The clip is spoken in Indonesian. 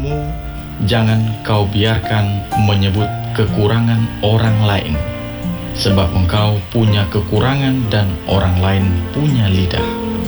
lidahmu jangan kau biarkan menyebut kekurangan orang lain, sebab engkau punya kekurangan dan orang lain punya lidah.